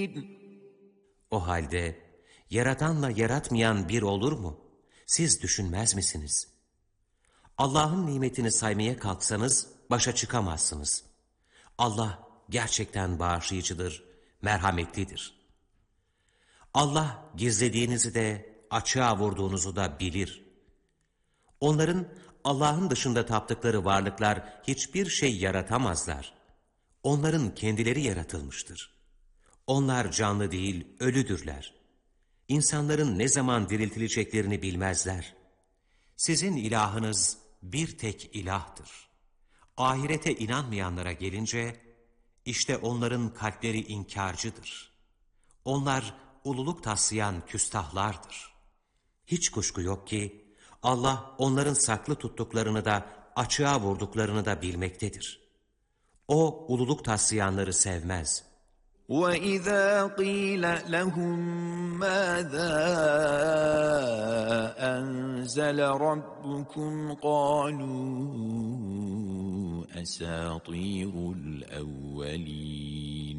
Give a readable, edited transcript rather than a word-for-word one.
O halde yaratanla yaratmayan bir olur mu? Siz düşünmez misiniz? Allah'ın nimetini saymaya kalksanız başa çıkamazsınız. Allah gerçekten bağışlayıcıdır, merhametlidir. Allah gizlediğinizi de açığa vurduğunuzu da bilir. Onların Allah'ın dışında taptıkları varlıklar hiçbir şey yaratamazlar. Onların kendileri yaratılmıştır. Onlar canlı değil, ölüdürler. İnsanların ne zaman diriltileceklerini bilmezler. Sizin ilahınız bir tek ilahtır. Ahirete inanmayanlara gelince, işte onların kalpleri inkarcıdır. Onlar ululuk taslayan küstahlardır. Hiç kuşku yok ki, Allah onların saklı tuttuklarını da açığa vurduklarını da bilmektedir. O ululuk taslayanları sevmez. وَإِذَا قِيلَ لَهُم مَّاذَا أَنزَلَ رَبُّكُمْ قَالُوا أَسَاطِيرُ الْأَوَّلِينَ